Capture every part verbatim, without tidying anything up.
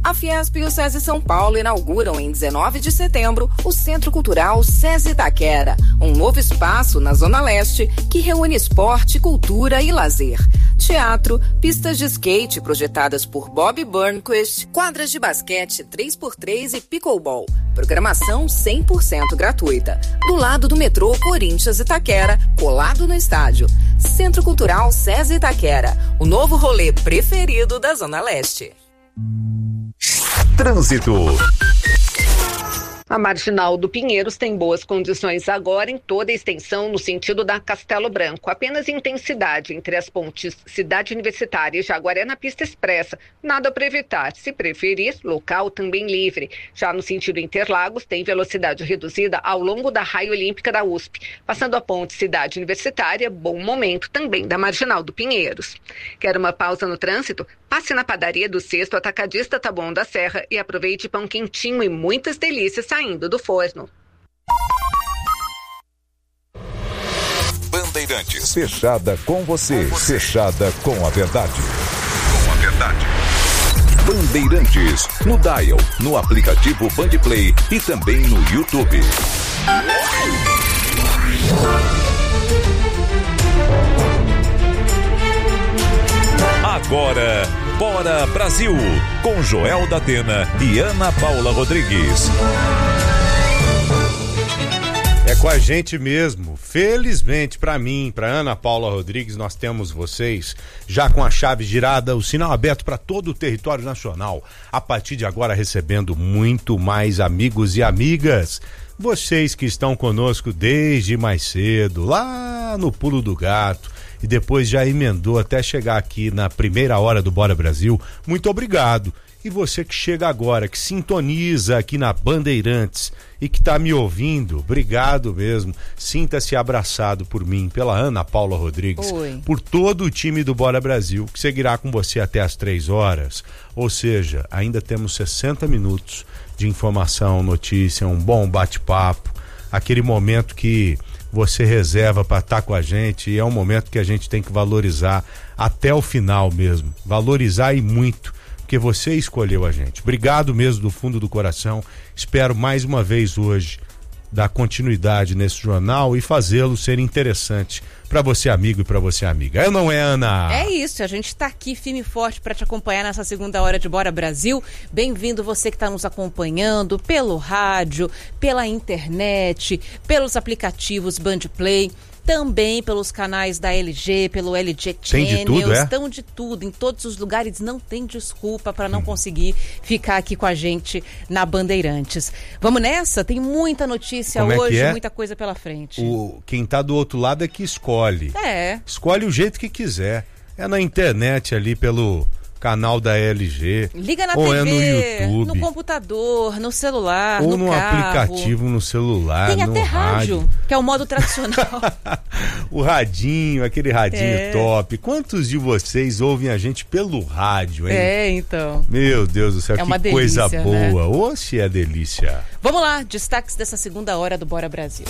A Fiesp e o SESI São Paulo inauguram em dezenove de setembro o Centro Cultural SESI Itaquera, um novo espaço na Zona Leste que reúne esporte, cultura e lazer. Teatro, pistas de skate projetadas por Bob Burnquist, quadras de basquete três por três e pickleball. Programação cem por cento gratuita. Do lado do metrô Corinthians Itaquera, colado no estádio. Centro Cultural SESI Itaquera, o novo rolê preferido da Zona Leste. Trânsito. A Marginal do Pinheiros tem boas condições agora em toda a extensão no sentido da Castelo Branco. Apenas intensidade entre as pontes Cidade Universitária e Jaguaré na pista expressa. Nada para evitar. Se preferir, local também livre. Já no sentido Interlagos, tem velocidade reduzida ao longo da raia olímpica da U S P. Passando a ponte Cidade Universitária, bom momento também da Marginal do Pinheiros. Quer uma pausa no trânsito? Passe na padaria do Sexto Atacadista Taboão da Serra e aproveite pão quentinho e muitas delícias saindo do forno. Bandeirantes. Fechada com você. com você. Fechada com a verdade. Com a verdade. Bandeirantes. No Dial, no aplicativo Bandplay e também no YouTube. Agora, Bora Brasil, com Joel da Atena e Ana Paula Rodrigues. É com a gente mesmo. Felizmente para mim, para Ana Paula Rodrigues, nós temos vocês já com a chave girada, o sinal aberto para todo o território nacional. A partir de agora recebendo muito mais amigos e amigas. Vocês que estão conosco desde mais cedo, lá no Pulo do Gato, e depois já emendou até chegar aqui na primeira hora do Bora Brasil, muito obrigado. E você que chega agora, que sintoniza aqui na Bandeirantes e que está me ouvindo, obrigado mesmo. Sinta-se abraçado por mim, pela Ana Paula Rodrigues, Oi. Por todo o time do Bora Brasil, que seguirá com você até as três horas. Ou seja, ainda temos sessenta minutos de informação, notícia, um bom bate-papo, aquele momento que você reserva para estar com a gente, e é um momento que a gente tem que valorizar até o final mesmo, valorizar e muito, porque você escolheu a gente. Obrigado mesmo do fundo do coração. Espero mais uma vez hoje dar continuidade nesse jornal e fazê-lo ser interessante para você amigo e para você amiga. É ou não é, Ana? É isso, a gente está aqui firme e forte para te acompanhar nessa segunda hora de Bora Brasil. Bem-vindo você que está nos acompanhando pelo rádio, pela internet, pelos aplicativos Bandplay, também pelos canais da L G, pelo L G Channel. Tem de tudo, é? Estão de tudo, em todos os lugares. Não tem desculpa para não hum. conseguir ficar aqui com a gente na Bandeirantes. Vamos nessa? Tem muita notícia Como hoje, é que é? Muita coisa pela frente. O, quem tá do outro lado é que escolhe. É. Escolhe o jeito que quiser. É na internet ali pelo canal da L G. Liga na ou T V, é no YouTube, no computador, no celular, ou no, no carro. aplicativo, no celular, Tem no até rádio, rádio, que é o modo tradicional. O radinho, aquele radinho é. top. Quantos de vocês ouvem a gente pelo rádio, hein? É, então. Meu Deus do céu, é que uma delícia, coisa boa. Né? Oxe, é delícia. Vamos lá, destaques dessa segunda hora do Bora Brasil.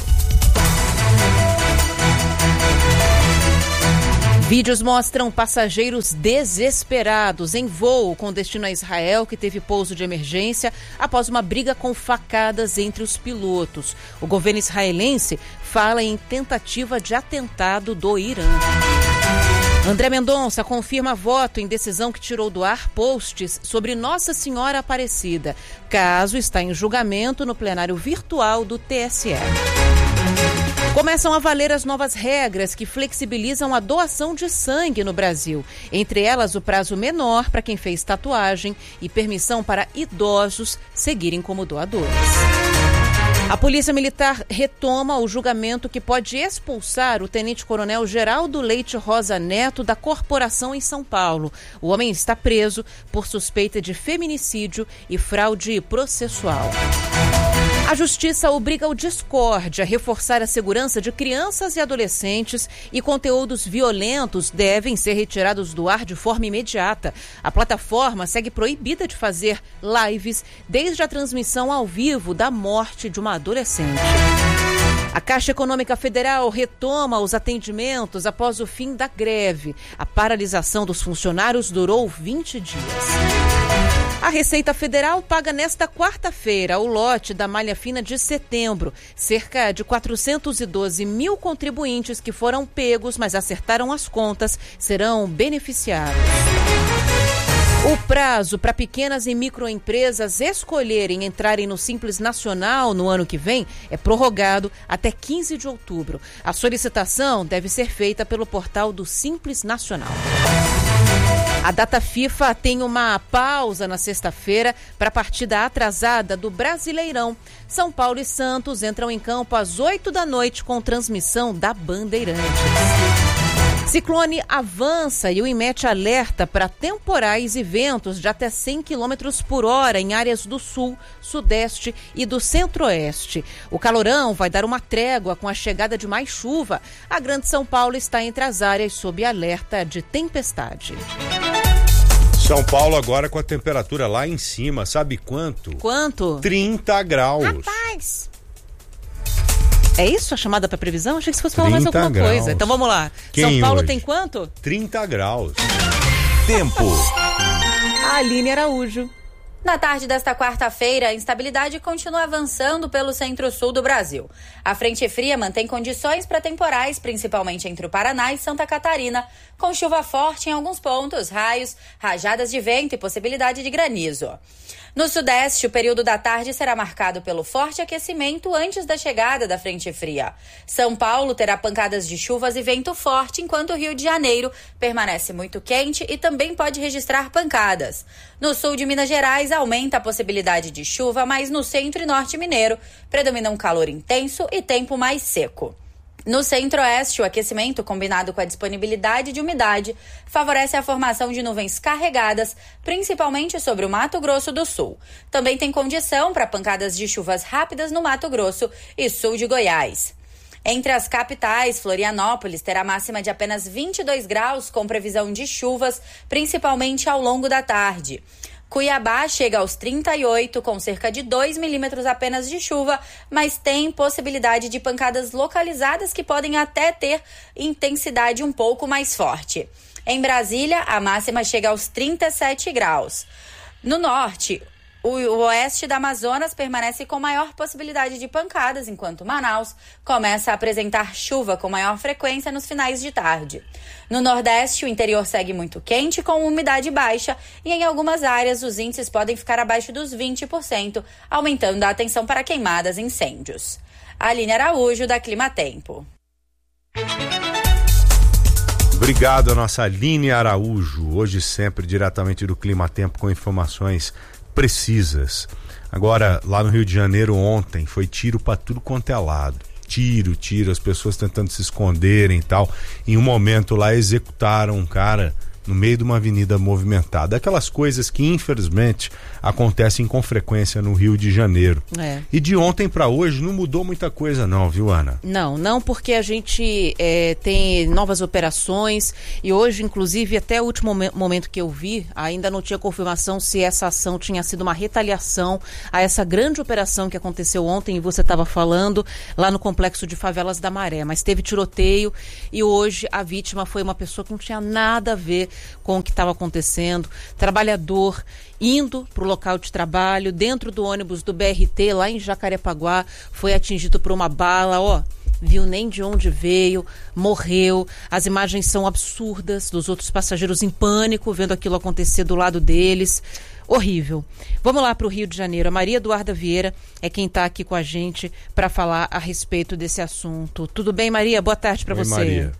Vídeos mostram passageiros desesperados em voo com destino a Israel, que teve pouso de emergência após uma briga com facadas entre os pilotos. O governo israelense fala em tentativa de atentado do Irã. André Mendonça confirma voto em decisão que tirou do ar posts sobre Nossa Senhora Aparecida. Caso está em julgamento no plenário virtual do T S E. Começam a valer as novas regras que flexibilizam a doação de sangue no Brasil. Entre elas, o prazo menor para quem fez tatuagem e permissão para idosos seguirem como doadores. A Polícia Militar retoma o julgamento que pode expulsar o tenente-coronel Geraldo Leite Rosa Neto da corporação em São Paulo. O homem está preso por suspeita de feminicídio e fraude processual. A Justiça obriga o Discord a reforçar a segurança de crianças e adolescentes, e conteúdos violentos devem ser retirados do ar de forma imediata. A plataforma segue proibida de fazer lives desde a transmissão ao vivo da morte de uma adolescente. A Caixa Econômica Federal retoma os atendimentos após o fim da greve. A paralisação dos funcionários durou vinte dias. A Receita Federal paga nesta quarta-feira o lote da malha fina de setembro. Cerca de quatrocentos e doze mil contribuintes que foram pegos, mas acertaram as contas, serão beneficiados. O prazo para pequenas e microempresas escolherem entrarem no Simples Nacional no ano que vem é prorrogado até quinze de outubro. A solicitação deve ser feita pelo portal do Simples Nacional. A data FIFA tem uma pausa na sexta-feira para a partida atrasada do Brasileirão. São Paulo e Santos entram em campo às oito da noite com transmissão da Bandeirantes. Ciclone avança e o INMET alerta para temporais e ventos de até cem quilômetros por hora em áreas do sul, sudeste e do centro-oeste. O calorão vai dar uma trégua com a chegada de mais chuva. A Grande São Paulo está entre as áreas sob alerta de tempestade. São Paulo agora com a temperatura lá em cima, sabe quanto? Quanto? trinta graus. Rapaz! É isso a chamada para previsão? Achei que você fosse falar mais alguma graus. coisa. Então vamos lá. Quem São Paulo hoje? tem quanto? trinta graus. Tempo. A Aline Araújo. Na tarde desta quarta-feira, a instabilidade continua avançando pelo centro-sul do Brasil. A frente fria mantém condições para temporais, principalmente entre o Paraná e Santa Catarina, com chuva forte em alguns pontos, raios, rajadas de vento e possibilidade de granizo. No sudeste, o período da tarde será marcado pelo forte aquecimento antes da chegada da frente fria. São Paulo terá pancadas de chuvas e vento forte, enquanto o Rio de Janeiro permanece muito quente e também pode registrar pancadas. No sul de Minas Gerais, aumenta a possibilidade de chuva, mas no centro e norte mineiro predomina um calor intenso e tempo mais seco. No centro-oeste, o aquecimento, combinado com a disponibilidade de umidade, favorece a formação de nuvens carregadas, principalmente sobre o Mato Grosso do Sul. Também tem condição para pancadas de chuvas rápidas no Mato Grosso e sul de Goiás. Entre as capitais, Florianópolis terá máxima de apenas vinte e dois graus, com previsão de chuvas, principalmente ao longo da tarde. Cuiabá chega aos trinta e oito, com cerca de dois milímetros apenas de chuva, mas tem possibilidade de pancadas localizadas que podem até ter intensidade um pouco mais forte. Em Brasília, a máxima chega aos trinta e sete graus. No norte, o oeste da Amazonas permanece com maior possibilidade de pancadas, enquanto Manaus começa a apresentar chuva com maior frequência nos finais de tarde. No Nordeste, o interior segue muito quente, com umidade baixa, e em algumas áreas os índices podem ficar abaixo dos vinte por cento, aumentando a atenção para queimadas e incêndios. Aline Araújo, da Climatempo. Obrigado a nossa Aline Araújo, hoje sempre diretamente do Climatempo com informações precisas. Agora, lá no Rio de Janeiro ontem, foi tiro para tudo quanto é lado. Tiro, tiro, as pessoas tentando se esconderem e tal. Em um momento lá executaram um cara no meio de uma avenida movimentada. Aquelas coisas que infelizmente acontecem com frequência no Rio de Janeiro. É. E de ontem para hoje não mudou muita coisa não, viu, Ana? Não, não, porque a gente é, tem novas operações e hoje, inclusive, até o último momento que eu vi, ainda não tinha confirmação se essa ação tinha sido uma retaliação a essa grande operação que aconteceu ontem, e você estava falando, lá no Complexo de Favelas da Maré. Mas teve tiroteio e hoje a vítima foi uma pessoa que não tinha nada a ver com o que estava acontecendo, trabalhador indo para o local de trabalho, dentro do ônibus do B R T, lá em Jacarepaguá, foi atingido por uma bala, ó, viu nem de onde veio, morreu. As imagens são absurdas, dos outros passageiros em pânico, vendo aquilo acontecer do lado deles. Horrível. Vamos lá para o Rio de Janeiro. A Maria Eduarda Vieira é quem está aqui com a gente para falar a respeito desse assunto. Tudo bem, Maria? Boa tarde para você. Maria.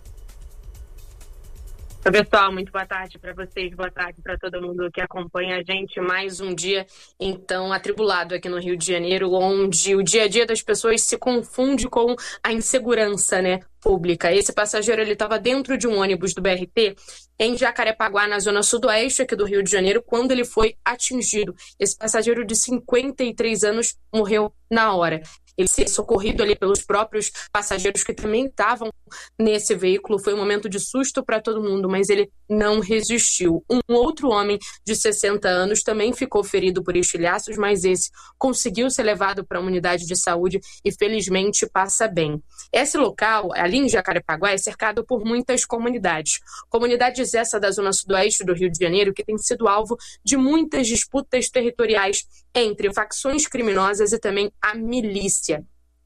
Oi, pessoal, muito boa tarde para vocês, boa tarde para todo mundo que acompanha a gente. Mais um dia, então, atribulado aqui no Rio de Janeiro, onde o dia a dia das pessoas se confunde com a insegurança, né, pública. Esse passageiro, ele estava dentro de um ônibus do B R T em Jacarepaguá, na zona sudoeste aqui do Rio de Janeiro, quando ele foi atingido. Esse passageiro de cinquenta e três anos morreu na hora. ele ser socorrido ali pelos próprios passageiros que também estavam nesse veículo. Foi um momento de susto para todo mundo, mas ele não resistiu. Um outro homem de sessenta anos também ficou ferido por estilhaços, mas esse conseguiu ser levado para a unidade de saúde e felizmente passa bem. Esse local, ali em Jacarepaguá, é cercado por muitas comunidades. Comunidades essa da zona sudoeste do Rio de Janeiro que tem sido alvo de muitas disputas territoriais entre facções criminosas e também a milícia.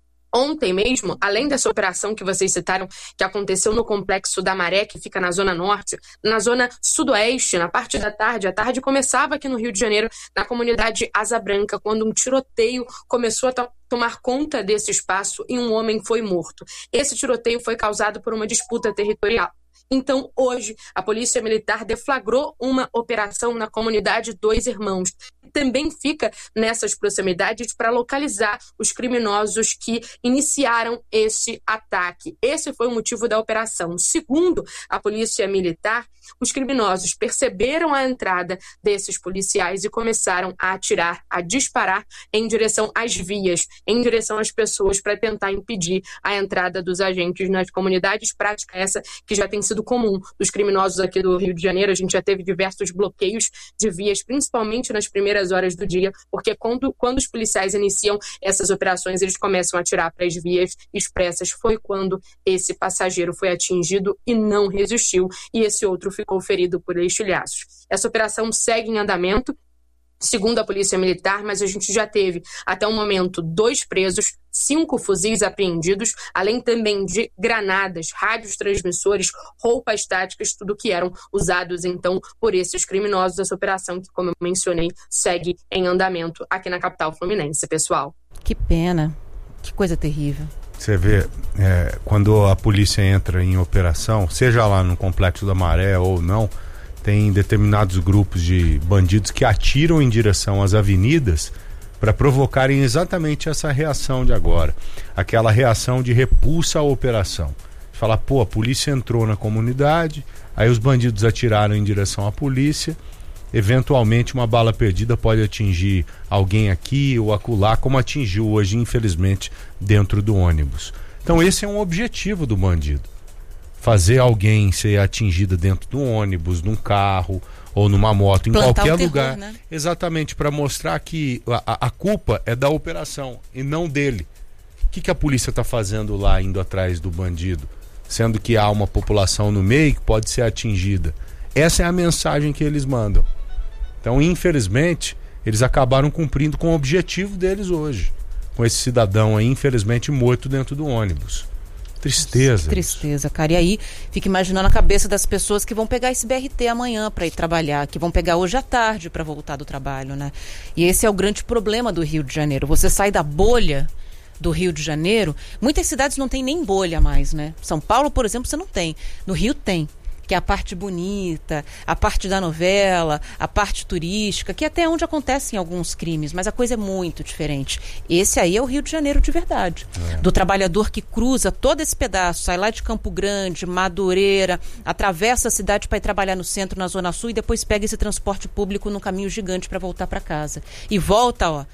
Ontem mesmo, além dessa operação que vocês citaram, que aconteceu no Complexo da Maré, que fica na Zona Norte, na Zona Sudoeste, na parte da tarde, a tarde começava aqui no Rio de Janeiro, na comunidade Asa Branca, quando um tiroteio começou a to- tomar conta desse espaço e um homem foi morto. Esse tiroteio foi causado por uma disputa territorial. Então, hoje, a Polícia Militar deflagrou uma operação na comunidade Dois Irmãos, que também fica nessas proximidades para localizar os criminosos que iniciaram esse ataque. Esse foi o motivo da operação. Segundo a Polícia Militar, os criminosos perceberam a entrada desses policiais e começaram a atirar, a disparar em direção às vias, em direção às pessoas, para tentar impedir a entrada dos agentes nas comunidades. Prática essa que já tem sido comum dos criminosos aqui do Rio de Janeiro. A gente já teve diversos bloqueios de vias, principalmente nas primeiras horas do dia, porque quando, quando os policiais iniciam essas operações, eles começam a atirar para as vias expressas. Foi quando esse passageiro foi atingido e não resistiu, e esse outro ficou ferido por estilhaços. Essa operação segue em andamento, segundo a Polícia Militar, mas a gente já teve, até o momento, dois presos, cinco fuzis apreendidos, além também de granadas, rádios transmissores, roupas táticas, tudo que eram usados, então, por esses criminosos. Essa operação, que, como eu mencionei, segue em andamento aqui na capital fluminense, pessoal. Que pena, que coisa terrível. Você vê, é, quando a polícia entra em operação, seja lá no Complexo da Maré ou não, tem determinados grupos de bandidos que atiram em direção às avenidas para provocarem exatamente essa reação de agora. Aquela reação de repulsa à operação. Fala, pô, a polícia entrou na comunidade, aí os bandidos atiraram em direção à polícia, eventualmente uma bala perdida pode atingir alguém aqui ou acolá, como atingiu hoje, infelizmente, dentro do ônibus. Então esse é um objetivo do bandido. Fazer alguém ser atingida dentro do ônibus, num carro ou numa moto, em Plantar qualquer o terror, lugar, né? Exatamente, para mostrar que a, a culpa é da operação e não dele. O que, que a polícia está fazendo lá, indo atrás do bandido, sendo que há uma população no meio que pode ser atingida? Essa é a mensagem que eles mandam. Então, infelizmente, eles acabaram cumprindo com o objetivo deles hoje, com esse cidadão aí, infelizmente, morto dentro do ônibus. Tristeza. Que tristeza, cara. E aí, fica imaginando a cabeça das pessoas que vão pegar esse B R T amanhã para ir trabalhar, que vão pegar hoje à tarde para voltar do trabalho, né? E esse é o grande problema do Rio de Janeiro. Você sai da bolha do Rio de Janeiro, muitas cidades não tem nem bolha mais, né? São Paulo, por exemplo, você não tem. No Rio tem, que é a parte bonita, a parte da novela, a parte turística, que é até onde acontecem alguns crimes, mas a coisa é muito diferente. Esse aí é o Rio de Janeiro de verdade. É. Do trabalhador que cruza todo esse pedaço, sai lá de Campo Grande, Madureira, atravessa a cidade para ir trabalhar no centro, na Zona Sul, e depois pega esse transporte público no caminho gigante para voltar para casa. E volta, ó,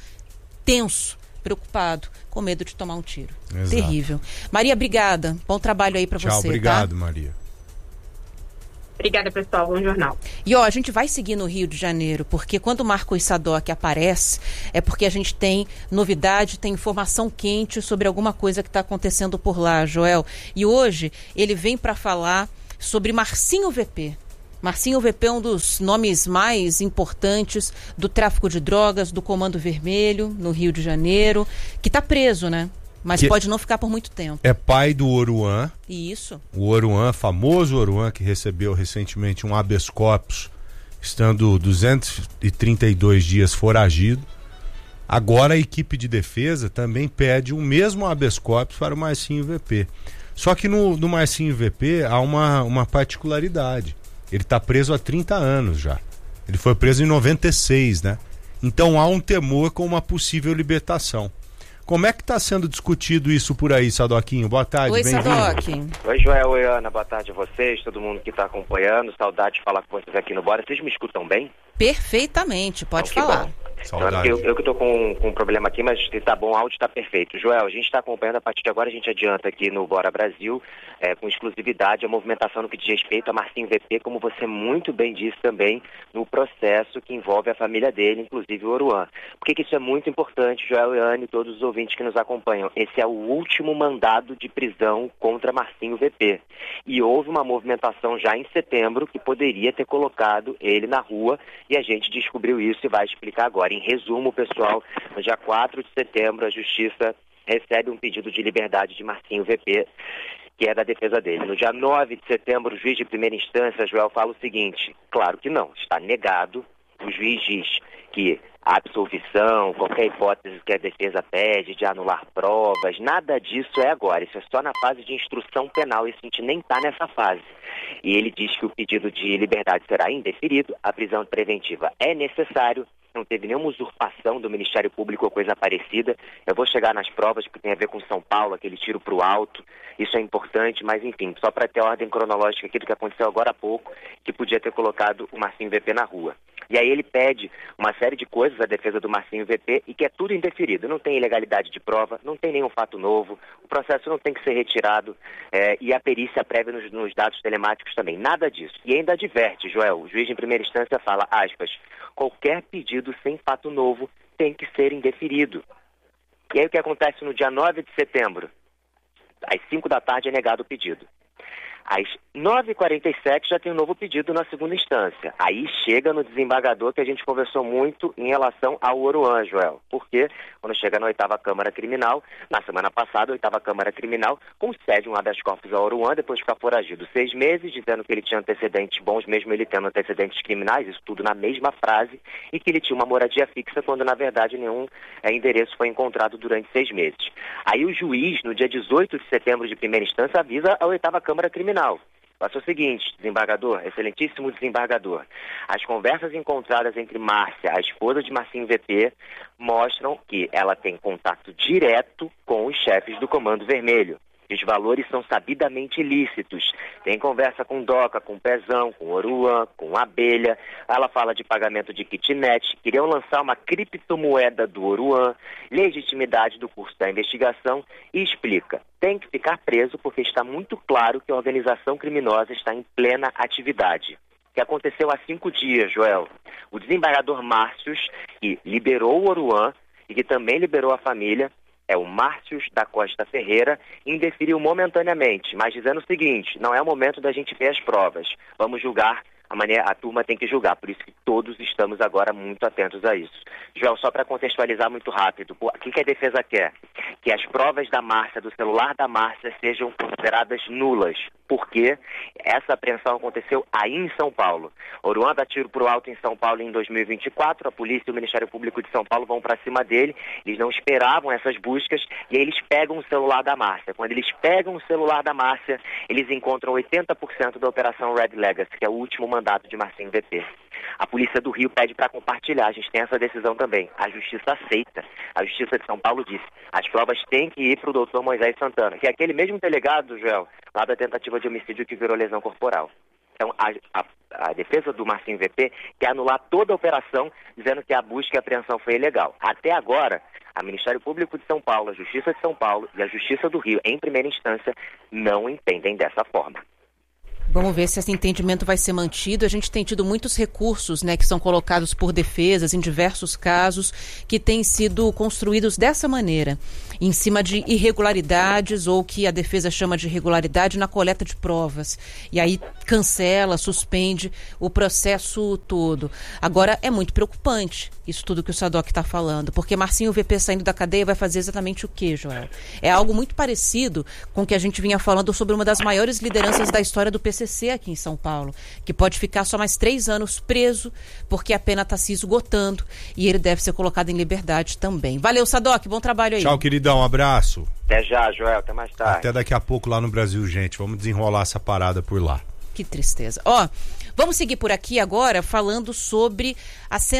tenso, preocupado, com medo de tomar um tiro. Exato. Terrível. Maria, obrigada. Bom trabalho aí para você. Tchau, obrigado, tá? Maria. Obrigada, pessoal. Bom jornal. E ó, a gente vai seguir no Rio de Janeiro, porque quando o Marcos Sadoc aparece, é porque a gente tem novidade, tem informação quente sobre alguma coisa que está acontecendo por lá, Joel. E hoje ele vem para falar sobre Marcinho V P. Marcinho V P é um dos nomes mais importantes do tráfico de drogas, do Comando Vermelho, no Rio de Janeiro, que está preso, né? Mas que pode não ficar por muito tempo. É pai do Oruan. Isso. O Oruan, famoso Oruan, que recebeu recentemente um habeas corpus, estando duzentos e trinta e dois dias foragido. Agora a equipe de defesa também pede o mesmo habeas corpus para o Marcinho V P. Só que no, no Marcinho V P há uma, uma particularidade. Ele está preso há trinta anos já. Ele foi preso em noventa e seis, né? Então há um temor com uma possível libertação. Como é que está sendo discutido isso por aí, Sadoquinho? Boa tarde, Oi, bem-vindo. Sadoquinho. Oi, Joel, oi, Ana, boa tarde a vocês, todo mundo que está acompanhando, saudade de falar com vocês aqui no Bora. Vocês me escutam bem? Perfeitamente, pode então, falar. Bom. Saudade. Então, eu, eu que estou com, com um problema aqui, mas se tá bom, o áudio está perfeito. Joel, a gente está acompanhando, a partir de agora a gente adianta aqui no Bora Brasil, é, com exclusividade, a movimentação no que diz respeito a Marcinho V P, como você muito bem disse também, no processo que envolve a família dele, inclusive o Oruan. Por que que isso é muito importante, Joel e Anne e todos os ouvintes que nos acompanham? Esse é o último mandado de prisão contra Marcinho V P. E houve uma movimentação já em setembro que poderia ter colocado ele na rua, e a gente descobriu isso e vai explicar agora. Em resumo, pessoal, no dia quatro de setembro, a Justiça recebe um pedido de liberdade de Marcinho V P, que é da defesa dele. No dia nove de setembro, o juiz de primeira instância, Joel, fala o seguinte: claro que não, está negado. O juiz diz que a absolvição, qualquer hipótese que a defesa pede de anular provas, nada disso é agora. Isso é só na fase de instrução penal, e a gente nem está nessa fase. E ele diz que o pedido de liberdade será indeferido, a prisão preventiva é necessário, não teve nenhuma usurpação do Ministério Público ou coisa parecida. Eu vou chegar nas provas que tem a ver com São Paulo, aquele tiro para o alto, isso é importante, mas enfim, só para ter a ordem cronológica aqui do que aconteceu agora há pouco, que podia ter colocado o Marcinho V P na rua. E aí ele pede uma série de coisas à defesa do Marcinho V P e que é tudo indeferido. Não tem ilegalidade de prova, não tem nenhum fato novo, o processo não tem que ser retirado é, e a perícia prévia nos, nos dados telemáticos também. Nada disso. E ainda adverte, Joel, o juiz em primeira instância fala, aspas, qualquer pedido sem fato novo tem que ser indeferido. E aí o que acontece no dia nove de setembro? Às cinco da tarde é negado o pedido. Às nove e quarenta e sete já tem um novo pedido na segunda instância. Aí chega no desembargador, que a gente conversou muito em relação ao Oruan, Joel. Porque quando chega na oitava Câmara Criminal, na semana passada, a oitava Câmara Criminal concede um habeas corpus ao Oruan depois de ficar foragido seis meses, dizendo que ele tinha antecedentes bons, mesmo ele tendo antecedentes criminais, isso tudo na mesma frase, e que ele tinha uma moradia fixa, quando na verdade nenhum é, endereço foi encontrado durante seis meses. Aí o juiz, no dia dezoito de setembro de primeira instância, avisa a oitava Câmara Criminal. Faça o seguinte, desembargador, excelentíssimo desembargador, as conversas encontradas entre Márcia, a esposa de Marcinho V P, mostram que ela tem contato direto com os chefes do Comando Vermelho. Os valores são sabidamente ilícitos. Tem conversa com Doca, com Pezão, com Oruan, com Abelha. Ela fala de pagamento de kitnet. Queriam lançar uma criptomoeda do Oruan, legitimidade do curso da investigação e explica. Tem que ficar preso porque está muito claro que a organização criminosa está em plena atividade. O que aconteceu há cinco dias, Joel? O desembargador Márcios, que liberou o Oruan e que também liberou a família, é o Márcios da Costa Ferreira, indeferiu momentaneamente, mas dizendo o seguinte, não é o momento da gente ver as provas, vamos julgar, a, maneira, a turma tem que julgar, por isso que todos estamos agora muito atentos a isso. Joel, só para contextualizar muito rápido, o que, que a defesa quer? Que as provas da Márcia, do celular da Márcia, sejam consideradas nulas, porque essa apreensão aconteceu aí em São Paulo. Oruan dá tiro pro alto em São Paulo em dois mil e vinte e quatro, a polícia e o Ministério Público de São Paulo vão para cima dele, eles não esperavam essas buscas e aí eles pegam o celular da Márcia. Quando eles pegam o celular da Márcia, eles encontram oitenta por cento da Operação Red Legacy, que é o último mandato de Marcinho V P. A Polícia do Rio pede para compartilhar, a gente tem essa decisão também. A Justiça aceita. A Justiça de São Paulo disse, as provas têm que ir para o doutor Moisés Santana, que é aquele mesmo delegado, Joel, lá da tentativa de homicídio que virou lesão corporal. Então, a, a, a defesa do Marcinho V P quer anular toda a operação, dizendo que a busca e a apreensão foi ilegal. Até agora, a Ministério Público de São Paulo, a Justiça de São Paulo e a Justiça do Rio, em primeira instância, não entendem dessa forma. Vamos ver se esse entendimento vai ser mantido. A gente tem tido muitos recursos, né, que são colocados por defesas em diversos casos que têm sido construídos dessa maneira, em cima de irregularidades ou que a defesa chama de irregularidade na coleta de provas. E aí cancela, suspende o processo todo. Agora, é muito preocupante isso tudo que o Sadoc está falando, porque Marcinho V P saindo da cadeia vai fazer exatamente o quê, Joel? É algo muito parecido com o que a gente vinha falando sobre uma das maiores lideranças da história do P C C aqui em São Paulo, que pode ficar só mais três anos preso, porque a pena está se esgotando e ele deve ser colocado em liberdade também. Valeu, Sadoc, bom trabalho aí. Tchau, queridão, um abraço. Até já, Joel, até mais tarde. Até daqui a pouco lá no Brasil, gente, vamos desenrolar essa parada por lá. Que tristeza. Ó, vamos seguir por aqui agora falando sobre as cenas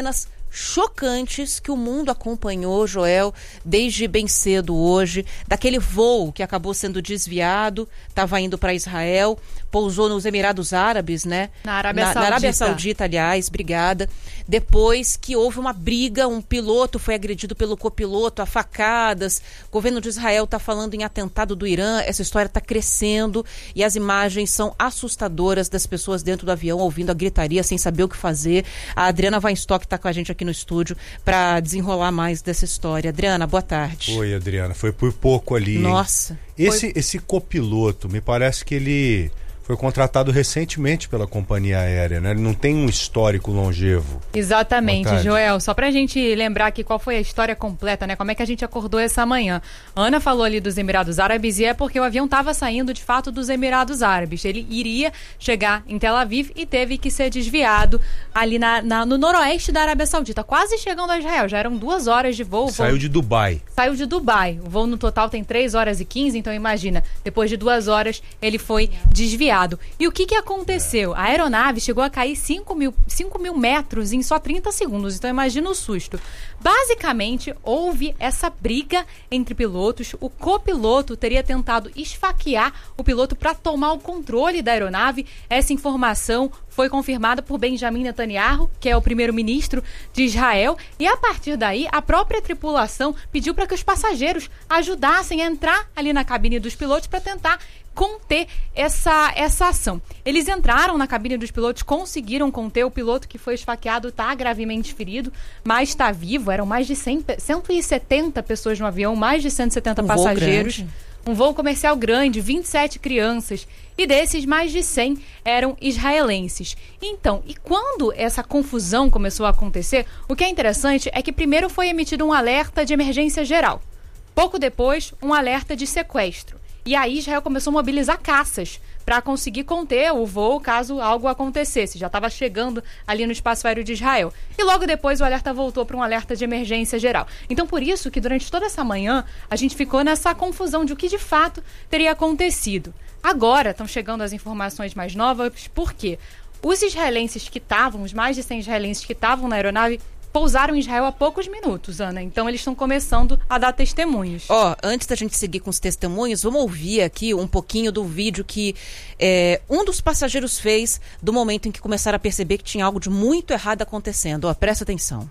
chocantes que o mundo acompanhou, Joel, desde bem cedo hoje, daquele voo que acabou sendo desviado, estava indo para Israel, pousou nos Emirados Árabes, né? Na Arábia na, Saudita. Na Arábia Saudita, aliás, obrigada. Depois que houve uma briga, um piloto foi agredido pelo copiloto a facadas, o governo de Israel está falando em atentado do Irã, essa história está crescendo e as imagens são assustadoras das pessoas dentro do avião ouvindo a gritaria sem saber o que fazer. A Adriana Weinstock está com a gente aqui no estúdio para desenrolar mais dessa história. Adriana, boa tarde. Oi, Adriana, foi por pouco ali. Nossa. Hein? Esse, foi... esse copiloto, me parece que ele foi contratado recentemente pela companhia aérea, né? Ele não tem um histórico longevo. Exatamente, Joel. Só pra gente lembrar aqui qual foi a história completa, né? Como é que a gente acordou essa manhã. A Ana falou ali dos Emirados Árabes e é porque o avião estava saindo de fato dos Emirados Árabes. Ele iria chegar em Tel Aviv e teve que ser desviado ali na, na, no noroeste da Arábia Saudita, quase chegando a Israel. Já eram duas horas de voo. Saiu voo... de Dubai. Saiu de Dubai. O voo no total tem três horas e quinze, então imagina, depois de duas horas ele foi desviado. E o que, que aconteceu? A aeronave chegou a cair cinco mil metros em só trinta segundos, então imagina o susto. Basicamente, houve essa briga entre pilotos. O copiloto teria tentado esfaquear o piloto para tomar o controle da aeronave. Essa informação foi confirmada por Benjamin Netanyahu, que é o primeiro-ministro de Israel. E a partir daí, a própria tripulação pediu para que os passageiros ajudassem a entrar ali na cabine dos pilotos para tentar conter essa, essa ação. Eles entraram na cabine dos pilotos, conseguiram conter. O piloto que foi esfaqueado está gravemente ferido, mas está vivo. Eram mais de cem, cento e setenta pessoas no avião, mais de cento e setenta um passageiros. Voo um voo comercial grande, vinte e sete crianças. E desses, mais de cem eram israelenses. Então, e quando essa confusão começou a acontecer, o que é interessante é que primeiro foi emitido um alerta de emergência geral. Pouco depois, um alerta de sequestro. E aí Israel começou a mobilizar caças para conseguir conter o voo caso algo acontecesse. Já estava chegando ali no espaço aéreo de Israel. E logo depois o alerta voltou para um alerta de emergência geral. Então por isso que durante toda essa manhã a gente ficou nessa confusão de o que de fato teria acontecido. Agora estão chegando as informações mais novas, porque os israelenses que estavam, os mais de cem israelenses que estavam na aeronave, pousaram em Israel há poucos minutos, Ana. Então eles estão começando a dar testemunhos. Ó, oh, antes da gente seguir com os testemunhos, vamos ouvir aqui um pouquinho do vídeo que é, um dos passageiros fez do momento em que começaram a perceber que tinha algo de muito errado acontecendo. Ó, presta atenção.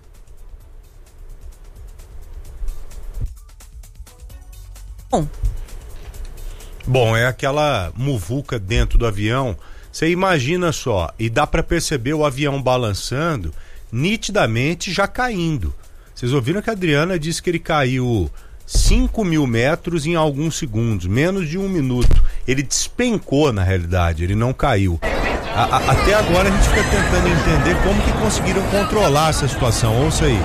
Bom. Bom, é aquela muvuca dentro do avião. Você imagina só, e dá para perceber o avião balançando, nitidamente já caindo. Vocês ouviram que a Adriana disse que ele caiu cinco mil metros em alguns segundos, menos de um minuto. Ele despencou, na realidade, ele não caiu. A, a, até agora a gente fica tentando entender como que conseguiram controlar essa situação. Ouça aí.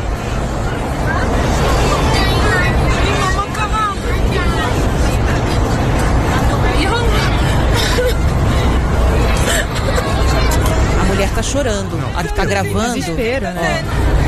A mulher tá chorando, não, ela tá gravando. Desespero, né?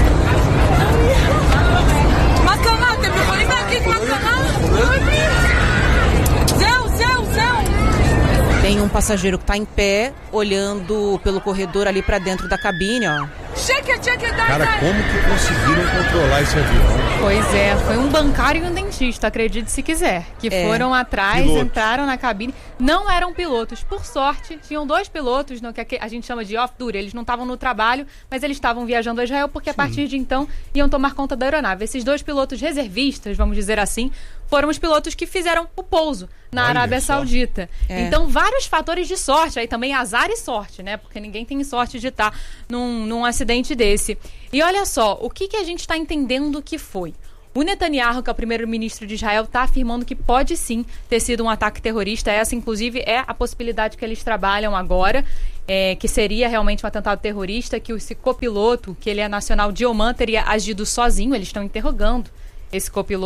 Tem um passageiro que tá em pé, olhando pelo corredor ali pra dentro da cabine, ó. Cara, como que conseguiram controlar esse avião? Pois é, foi um bancário e um dentista, acredite se quiser, que é. foram atrás, pilotos. Entraram na cabine. Não eram pilotos. Por sorte, tinham dois pilotos, no que a gente chama de off-duty. Eles não estavam no trabalho, mas eles estavam viajando a Israel, porque a Sim. partir de então iam tomar conta da aeronave. Esses dois pilotos reservistas, vamos dizer assim, foram os pilotos que fizeram o pouso na Olha Arábia só. Saudita. É. Então, vários fatores de sorte, aí também azar e sorte, né? Porque ninguém tem sorte de estar num, num acidente desse. E olha só, o que, que a gente está entendendo que foi? O Netanyahu, que é o primeiro-ministro de Israel, está afirmando que pode sim ter sido um ataque terrorista. Essa, inclusive, é a possibilidade que eles trabalham agora, é, que seria realmente um atentado terrorista, que esse copiloto, que ele é nacional de Oman, teria agido sozinho. Eles estão interrogando esse copiloto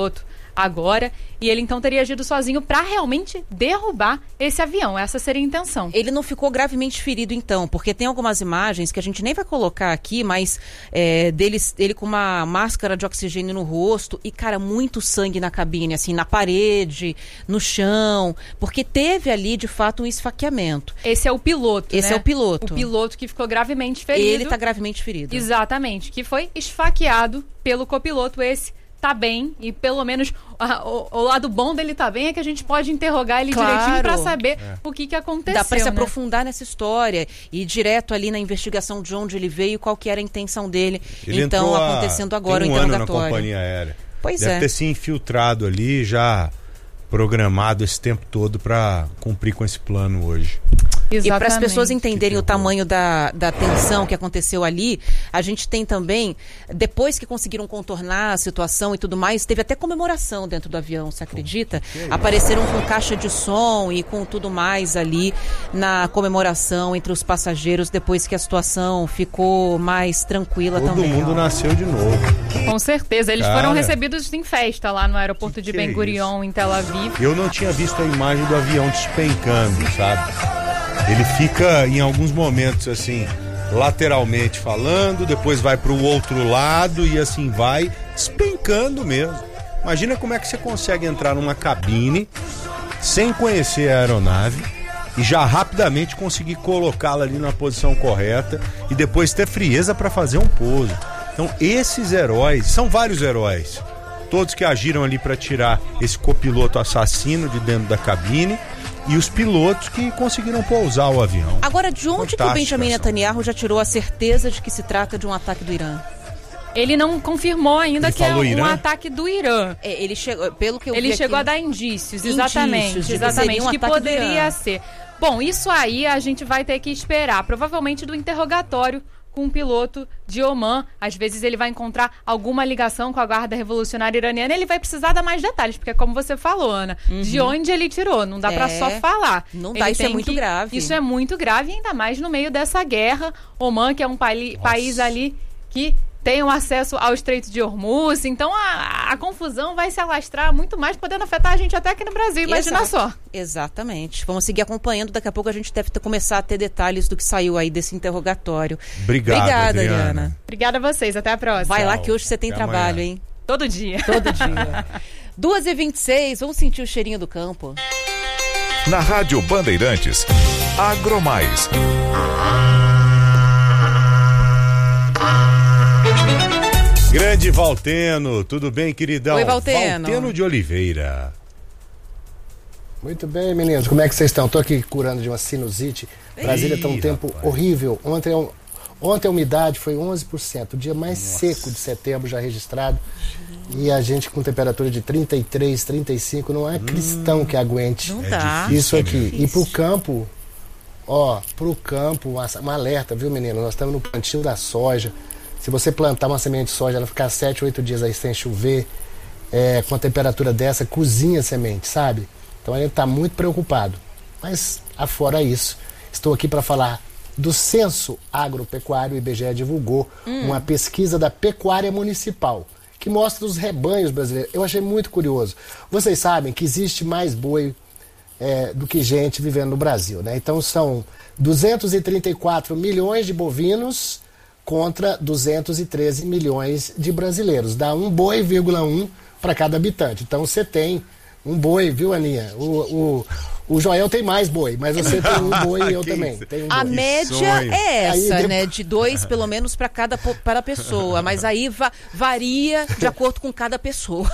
agora, e ele então teria agido sozinho para realmente derrubar esse avião. Essa seria a intenção. Ele não ficou gravemente ferido então, porque tem algumas imagens que a gente nem vai colocar aqui, mas é, dele, ele com uma máscara de oxigênio no rosto e, cara, muito sangue na cabine, assim, na parede, no chão, porque teve ali, de fato, um esfaqueamento. Esse é o piloto, Esse né? é o piloto. O piloto que ficou gravemente ferido. Ele tá gravemente ferido. Exatamente, que foi esfaqueado pelo copiloto. Esse tá bem, e pelo menos a, o, o lado bom dele tá bem é que a gente pode interrogar ele claro. direitinho para saber é. o que que aconteceu. Dá para se né? aprofundar nessa história e ir direto ali na investigação de onde ele veio e qual que era a intenção dele. Ele então, a... acontecendo agora tem um o interrogatório. ano na companhia aérea. Pois Deve é. ter se infiltrado ali, já programado esse tempo todo para cumprir com esse plano hoje. Exatamente. E para as pessoas Que entenderem o terror. tamanho da, da tensão que aconteceu ali, a gente tem também, depois que conseguiram contornar a situação e tudo mais, teve até comemoração dentro do avião, você acredita? Apareceram com caixa de som e com tudo mais ali na comemoração entre os passageiros, depois que a situação ficou mais tranquila Todo também. Todo mundo nasceu de novo. Com certeza. Eles Cara, foram recebidos em festa lá no aeroporto que de que Ben é Gurion, em Tel Aviv. Eu não tinha visto a imagem do avião despencando, sabe? Ele fica em alguns momentos assim, lateralmente falando, depois vai para o outro lado e assim vai despencando mesmo. Imagina como é que você consegue entrar numa cabine sem conhecer a aeronave e já rapidamente conseguir colocá-la ali na posição correta e depois ter frieza para fazer um pouso. Então esses heróis, são vários heróis, todos que agiram ali para tirar esse copiloto assassino de dentro da cabine e os pilotos que conseguiram pousar o avião. Agora, de onde que o Fantástica Benjamin ação. Netanyahu já tirou a certeza de que se trata de um ataque do Irã? Ele não confirmou ainda Ele que é falou um Irã? ataque do Irã. É, ele chegou, pelo que eu Ele vi chegou aqui, a dar indícios, Indícios exatamente, de que exatamente, seria um que ataque do poderia Irã. ser. Bom, isso aí a gente vai ter que esperar, provavelmente do interrogatório com um piloto de Oman. Às vezes ele vai encontrar alguma ligação com a Guarda Revolucionária Iraniana, ele vai precisar dar mais detalhes, porque como você falou, Ana, uhum. de onde ele tirou, não dá É, pra só falar. não dá, Ele isso é tem muito que- grave. Isso é muito grave, ainda mais no meio dessa guerra. Oman, que é um pali- país ali que tem um acesso ao Estreito de Hormuz, então a, a confusão vai se alastrar muito mais, podendo afetar a gente até aqui no Brasil, imagina Exato. só. Exatamente. Vamos seguir acompanhando. Daqui a pouco a gente deve ter, começar a ter detalhes do que saiu aí desse interrogatório. Obrigado, Obrigada, Adriana. Adriana. Obrigada a vocês, até a próxima. Vai lá Tchau. que hoje você tem Até trabalho, amanhã. hein? Todo dia. Todo dia. duas e vinte e seis, vamos sentir o cheirinho do campo. Na Rádio Bandeirantes, Agromais. Grande Valteno, tudo bem, queridão? Oi, Valteno. Valteno de Oliveira. Muito bem, meninos. Como é que vocês estão? Estou aqui curando de uma sinusite. Brasília está um Ih, tempo rapaz. horrível. Ontem, ontem a umidade foi onze por cento, o dia mais seco de setembro já registrado. E a gente com temperatura de trinta e três, trinta e cinco, não é cristão que aguente Não É dá. difícil. isso aqui. difícil. E pro campo, ó, pro campo, uma, uma alerta, viu, menino? Nós estamos no plantio da soja. Se você plantar uma semente de soja, ela ficar sete, oito dias aí sem chover, é, com a temperatura dessa, cozinha a semente, sabe? Então a gente está muito preocupado. Mas, afora isso, estou aqui para falar do Censo Agropecuário. O I B G E divulgou Hum. uma pesquisa da Pecuária Municipal, que mostra os rebanhos brasileiros. Eu achei muito curioso. Vocês sabem que existe mais boi é, do que gente vivendo no Brasil, né? Então são duzentos e trinta e quatro milhões de bovinos contra duzentos e treze milhões de brasileiros. Dá um boi, vírgula um para cada habitante. Então você tem um boi, viu, Aninha? O, o, o Joel tem mais boi, mas você tem um boi e eu Que também. isso? Tenho um A boi. média sonho. é essa, Aí depois- né? De dois, pelo menos, para cada po- para pessoa. Mas aí va- varia de acordo com cada pessoa.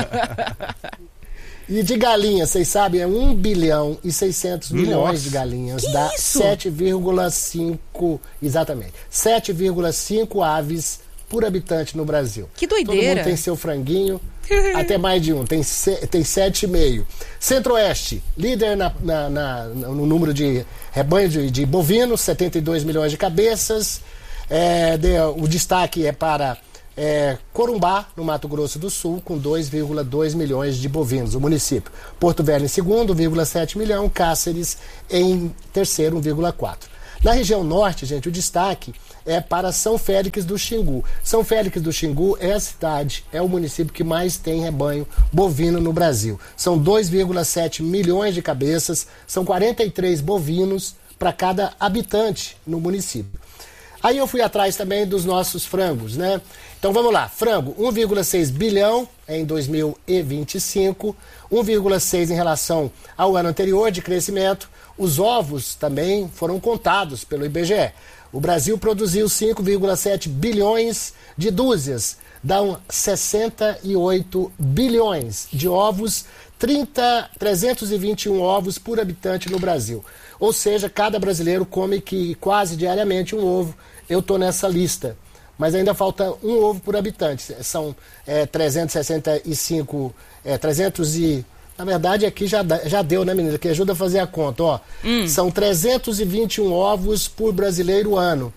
E de galinha, vocês sabem, é um bilhão e seiscentos milhões Nossa. de galinhas. Que Dá isso? sete vírgula cinco, exatamente, sete vírgula cinco aves por habitante no Brasil. Que Todo doideira. mundo tem seu franguinho, até mais de um, tem, se, tem sete e meio. Centro-Oeste, líder na, na- na- no número de rebanho de, de bovinos, setenta e dois milhões de cabeças. É, de- o destaque é para é, Corumbá, no Mato Grosso do Sul, com dois vírgula dois milhões de bovinos, o município. Porto Velho em segundo, um vírgula sete milhão. Cáceres em terceiro, um vírgula quatro. Na região norte, gente, o destaque é para São Félix do Xingu. São Félix do Xingu é a cidade, é o município que mais tem rebanho bovino no Brasil. São dois vírgula sete milhões de cabeças, são quarenta e três bovinos para cada habitante no município. Aí eu fui atrás também dos nossos frangos, né? Então vamos lá, frango, um vírgula seis bilhão em dois mil e vinte e cinco, um vírgula seis em relação ao ano anterior de crescimento. Os ovos também foram contados pelo I B G E. O Brasil produziu cinco vírgula sete bilhões de dúzias, dão sessenta e oito bilhões de ovos, trinta, trezentos e vinte e um ovos por habitante no Brasil. Ou seja, cada brasileiro come que quase diariamente um ovo. Eu estou nessa lista, mas ainda falta um ovo por habitante. São é, trezentos e sessenta e cinco, é, trezentos e... Na verdade, aqui já, já deu, né, menina? Que ajuda a fazer a conta, ó. Hum. São trezentos e vinte e um ovos por brasileiro ano.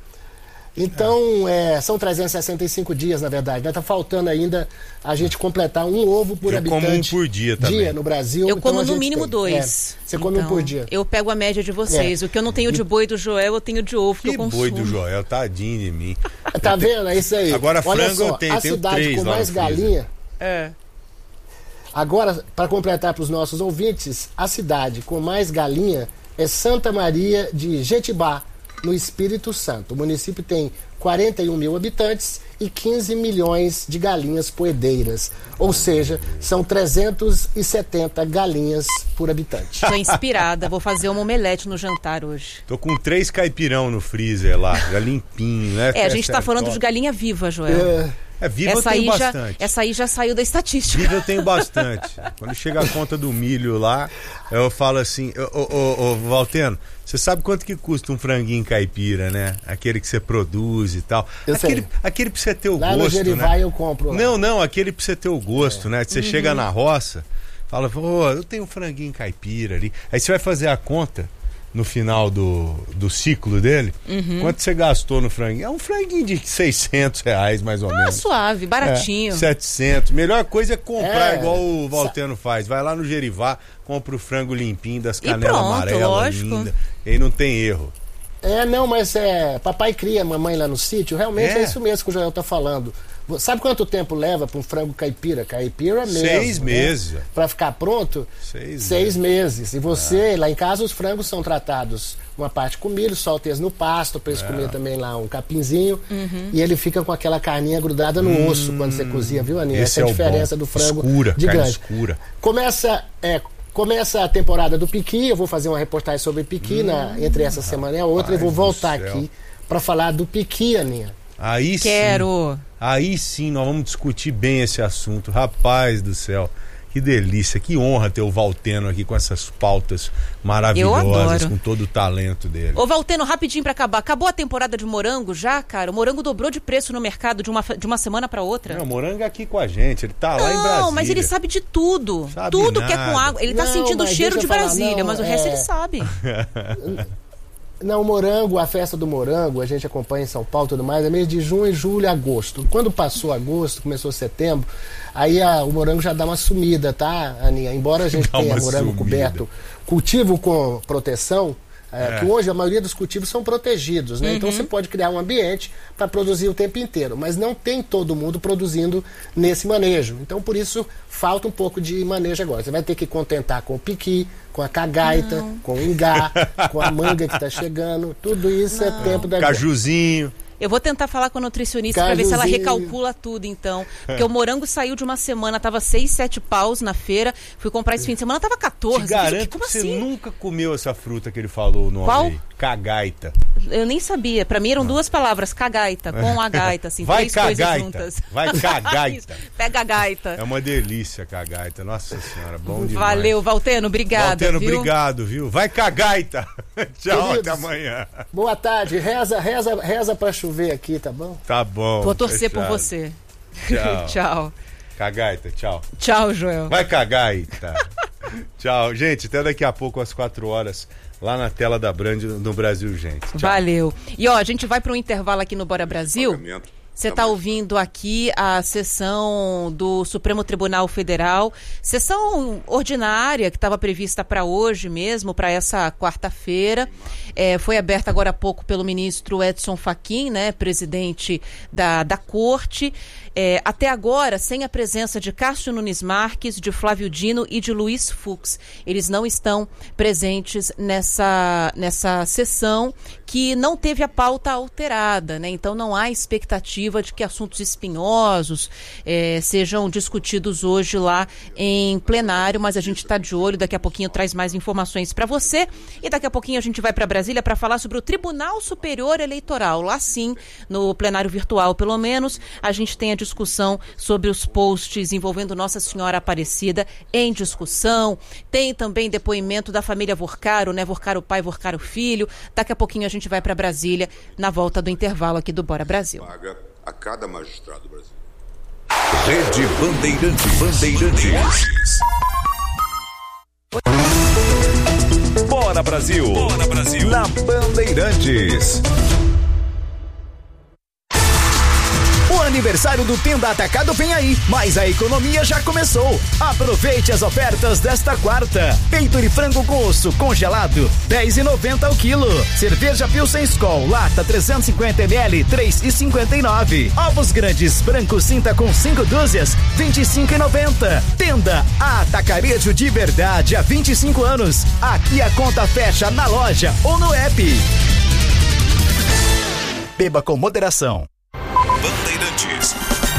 Então, é. É, são trezentos e sessenta e cinco dias, na verdade. Né? Tá faltando ainda a gente completar um ovo por eu habitante. Como um por dia também. Dia no Brasil. Eu então como no mínimo tem. dois. É, você come então, um por dia. Eu pego a média de vocês. É. O que eu não tenho de boi do Joel, eu tenho de ovo que, que eu consumo. Boi do Joel, tadinho de mim. Tá vendo? É isso aí. Agora Olha frango só, eu tenho, a tenho cidade três com lá mais no galinha... É. Agora, para completar para os nossos ouvintes, a cidade com mais galinha é Santa Maria de Jetibá, no Espírito Santo. O município tem quarenta e um mil habitantes e quinze milhões de galinhas poedeiras. Ou seja, são trezentos e setenta galinhas por habitante. Tô inspirada, vou fazer uma omelete no jantar hoje. Tô com três caipirão no freezer lá, já limpinho, né? É, a gente tá falando de galinha viva, Joel. É... É, viva essa eu tenho aí bastante. Já, essa aí já saiu da estatística. Viva eu tenho bastante. Quando chega a conta do milho lá, eu falo assim, ô, ô, ô, ô Valteno, você sabe quanto que custa um franguinho caipira, né? Aquele que você produz e tal. Eu aquele, sei. aquele pra você ter o lá gosto, no Gerivá, né? eu compro lá. Não, não, aquele pra você ter o gosto, é. né? Você uhum. chega na roça, fala, pô, eu tenho um franguinho caipira ali. Aí você vai fazer a conta no final do, do ciclo dele, uhum. quanto você gastou no franguinho? É um franguinho de seiscentos reais, mais ou ah, menos. Suave, baratinho. É, setecentos. Melhor coisa é comprar é, igual o Valteno faz. Vai lá no Gerivá, compra o frango limpinho, das canelas amarelas, linda. E aí não tem erro. É, não, mas é, papai cria mamãe lá no sítio, realmente é, é isso mesmo que o Joel tá falando. Sabe quanto tempo leva para um frango caipira? Caipira mesmo. Seis né? meses. Para ficar pronto? Seis, Seis meses. meses. E você, ah. lá em casa, os frangos são tratados uma parte com milho, solta eles no pasto, para eles é. comer também lá um capinzinho. Uhum. E ele fica com aquela carninha grudada no hum, osso quando você cozinha, viu, Aninha? Essa é a diferença do frango escura, de grande. Escura. Começa... É, Começa a temporada do piqui, eu vou fazer uma reportagem sobre piqui hum, na, entre essa semana e a outra, e vou voltar aqui para falar do piqui, Aninha. Aí Quero. sim, aí sim nós vamos discutir bem esse assunto. Rapaz do céu, que delícia, que honra ter o Valteno aqui com essas pautas maravilhosas, com todo o talento dele. Ô Valteno, rapidinho pra acabar, acabou a temporada de morango já, cara? O morango dobrou de preço no mercado de uma, de uma semana pra outra. Não, o morango é aqui com a gente, ele tá não, lá em Brasília. Não, mas ele sabe de tudo, sabe tudo nada. que é com água, ele tá não, sentindo o cheiro de falar, Brasília, não, mas o é... resto ele sabe. Não, o morango, a festa do morango, a gente acompanha em São Paulo e tudo mais, é mês de junho, julho e agosto. Quando passou agosto, começou setembro, aí a, o morango já dá uma sumida, tá, Aninha? Embora a gente dá tenha morango sumida. Coberto, cultivo com proteção, é, é. que hoje a maioria dos cultivos são protegidos, né? Uhum. Então você pode criar um ambiente para produzir o tempo inteiro, mas não tem todo mundo produzindo nesse manejo. Então por isso falta um pouco de manejo agora. Você vai ter que contentar com o piqui, com a cagaita, não. com o ingá, com a manga que está chegando. Tudo isso não. é tempo da cajuzinho. Eu vou tentar falar com a nutricionista para ver se ela recalcula tudo, então. Porque o morango saiu de uma semana, tava seis, sete paus na feira. Fui comprar esse fim de semana, tava quatorze. Te garanto Como que assim? Você nunca comeu essa fruta que ele falou no Qual? Aí. Cagaita. Eu nem sabia. Pra mim eram duas palavras, cagaita, com a gaita, assim, Vai três cagaita. coisas juntas. Vai cagaita. Pega a gaita. É uma delícia cagaita. Nossa senhora, bom demais. Valeu, Valteno, obrigado. Valteno, viu? obrigado, viu? Vai cagaita. Tchau, Queridos, até amanhã. Boa tarde. Reza, reza, reza pra chover aqui, tá bom? Tá bom. Vou torcer fechado. por você. Tchau. Tchau. Cagaita, tchau. Tchau, Joel. Vai cagaita. Tchau. Gente, até daqui a pouco, às quatro horas, lá na tela da Band no Brasil, gente. Tchau. Valeu. E ó, a gente vai para um intervalo aqui no Bora Brasil. Pagamento. Você está ouvindo aqui a sessão do Supremo Tribunal Federal, sessão ordinária que estava prevista para hoje mesmo, para essa quarta-feira. É, foi aberta agora há pouco pelo ministro Edson Fachin, né, presidente da, da Corte. É, até agora, sem a presença de Cássio Nunes Marques, de Flávio Dino e de Luiz Fux. Eles não estão presentes nessa, nessa sessão que não teve a pauta alterada, né? Então não há expectativa de que assuntos espinhosos é, sejam discutidos hoje lá em plenário, mas a gente está de olho, daqui a pouquinho traz mais informações para você e daqui a pouquinho a gente vai para Brasília para falar sobre o Tribunal Superior Eleitoral. Lá sim, no plenário virtual pelo menos, a gente tem a discussão sobre os posts envolvendo Nossa Senhora Aparecida em discussão. Tem também depoimento da família Vorcaro, né? Vorcaro pai, Vorcaro filho. Daqui a pouquinho a gente vai para Brasília na volta do intervalo aqui do Bora Brasil. Paga a cada magistrado brasileiro. Rede Bandeirantes. Bandeirantes. Bora Brasil. Bora Brasil. Na Bandeirantes. O aniversário do Tenda Atacado vem aí, mas a economia já começou. Aproveite as ofertas desta quarta. Peito de frango com osso congelado, dez reais e noventa centavos ao quilo. Cerveja Pilsen Skol, lata trezentos e cinquenta mililitros, três reais e cinquenta e nove centavos. Ovos grandes, branco cinta com cinco dúzias, vinte e cinco reais e noventa centavos. Tenda Atacarejo de verdade há vinte e cinco anos. Aqui a conta fecha na loja ou no app. Beba com moderação. Bandeirantes.